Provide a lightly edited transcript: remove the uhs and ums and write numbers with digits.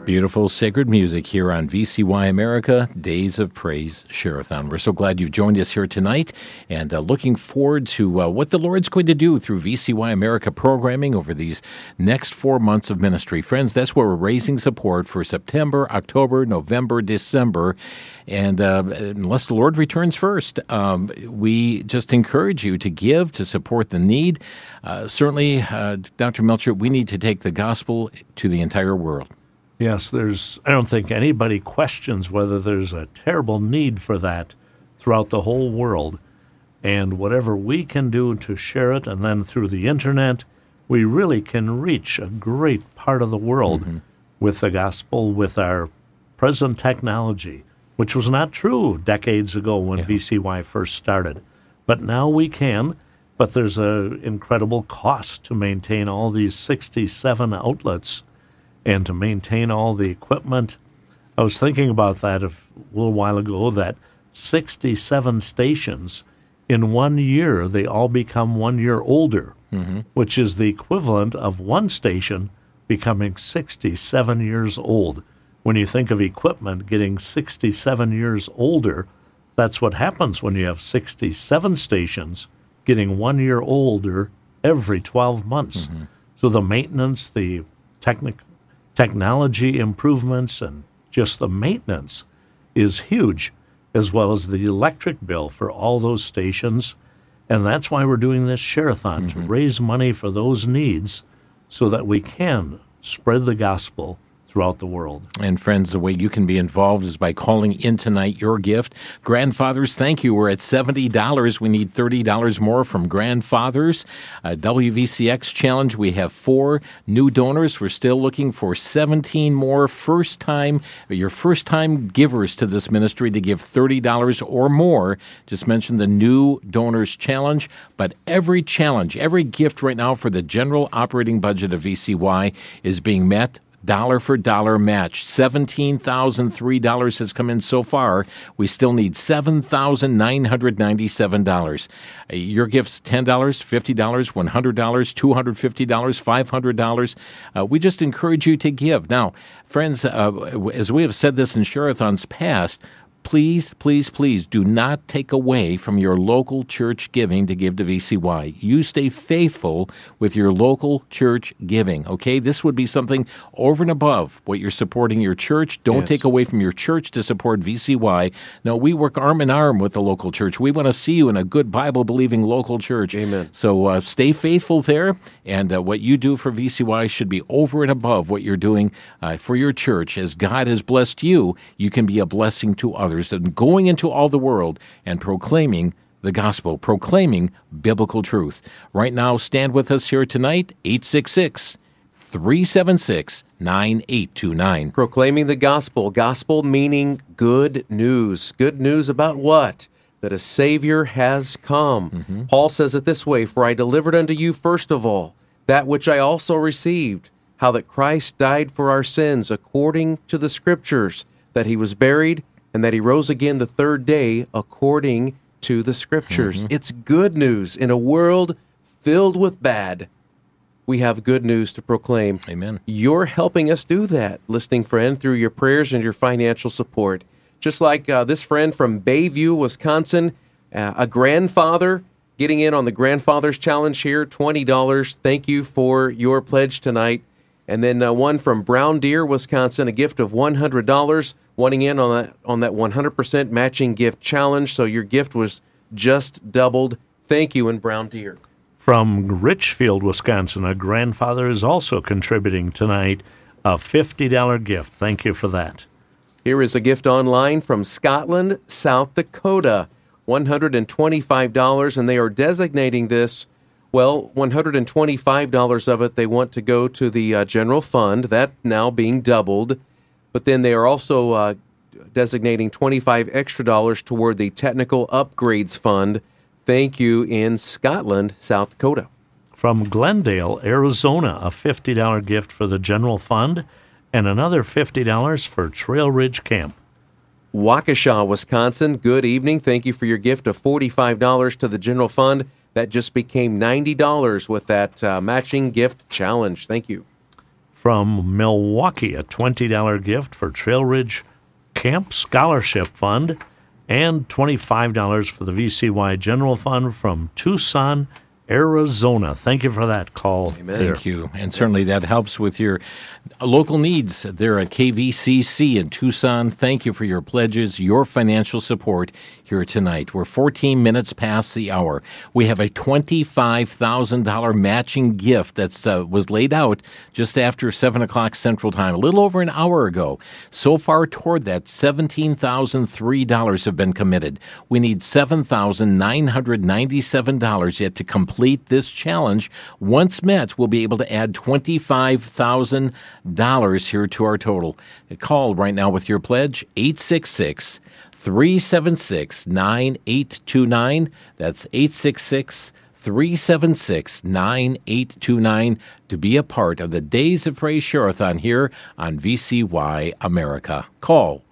Beautiful sacred music here on VCY America, Days of Praise Share-a-thon. We're so glad you've joined us here tonight and looking forward to what the Lord's going to do through VCY America programming over these next 4 months of ministry. Friends, that's where we're raising support for September, October, November, December. And unless the Lord returns first, we just encourage you to give, to support the need. Certainly, Dr. Melcher, we need to take the gospel to the entire world. Yes, I don't think anybody questions whether there's a terrible need for that throughout the whole world. And whatever we can do to share it, and then through the internet, we really can reach a great part of the world with the gospel, with our present technology, which was not true decades ago when VCY first started. But now we can, but there's an incredible cost to maintain all these 67 outlets and to maintain all the equipment. I was thinking about that a little while ago, that 67 stations, in 1 year, they all become 1 year older, which is the equivalent of one station becoming 67 years old. When you think of equipment getting 67 years older, that's what happens when you have 67 stations getting 1 year older every 12 months. So the maintenance, the technology improvements, and just the maintenance is huge, as well as the electric bill for all those stations. And that's why we're doing this share-a-thon, to raise money for those needs so that we can spread the gospel throughout the world. And friends, the way you can be involved is by calling in tonight your gift. Grandfathers, thank you. We're at $70. We need $30 more from Grandfathers. WVCX Challenge, we have 4 new donors. We're still looking for 17 more first-time givers to this ministry to give $30 or more. Just mention the new donors challenge. But every challenge, every gift right now for the general operating budget of VCY is being met. Dollar for dollar match. $17,003 has come in so far. We still need $7,997. Your gift's $10, $50, $100, $250, $500. We just encourage you to give. Now, friends, as we have said this in share-a-thons past, please, please, please do not take away from your local church giving to give to VCY. You stay faithful with your local church giving, okay? This would be something over and above what you're supporting your church. Don't take away from your church to support VCY. No, we work arm in arm with the local church. We want to see you in a good Bible-believing local church. Amen. So stay faithful there, and what you do for VCY should be over and above what you're doing for your church. As God has blessed you, you can be a blessing to others. And going into all the world and proclaiming the gospel, proclaiming biblical truth. Right now, stand with us here tonight, 866-376-9829. Proclaiming the gospel. Gospel meaning good news. Good news about what? That a Savior has come. Paul says it this way, "For I delivered unto you first of all that which I also received, how that Christ died for our sins according to the Scriptures, that he was buried, and that he rose again the third day according to the Scriptures." It's good news. In a world filled with bad, we have good news to proclaim. Amen. You're helping us do that, listening friend, through your prayers and your financial support. Just like this friend from Bayview, Wisconsin, a grandfather, getting in on the Grandfathers Challenge here, $20. Thank you for your pledge tonight. And then one from Brown Deer, Wisconsin, a gift of $100, wanting in on that 100% matching gift challenge. So your gift was just doubled. Thank you in Brown Deer. From Richfield, Wisconsin, a grandfather is also contributing tonight, a $50 gift. Thank you for that. Here is a gift online from Scotland, South Dakota, $125, and they are designating this. Well, $125 of it they want to go to the general fund, that now being doubled. But then they are also designating $25 extra toward the technical upgrades fund. Thank you in Scotland, South Dakota. From Glendale, Arizona, a $50 gift for the general fund and another $50 for Trail Ridge Camp. Waukesha, Wisconsin, good evening. Thank you for your gift of $45 to the general fund. That just became $90 with that matching gift challenge. Thank you. From Milwaukee, a $20 gift for Trail Ridge Camp Scholarship Fund, and $25 for the VCY General Fund from Tucson, Arizona. Thank you for that call. Amen. Thank you. And certainly that helps with your local needs there at KVCC in Tucson. Thank you for your pledges, your financial support here tonight. We're 14 minutes past the hour. We have a $25,000 matching gift that was laid out just after 7 o'clock Central Time, a little over an hour ago. So far toward that, $17,003 have been committed. We need $7,997 yet to complete this challenge. Once met, we'll be able to add $25,000 here to our total. Call right now with your pledge, 866-376-9829. That's 866-376-9829 to be a part of the Days of Praise Share-a-thon here on VCY America. Call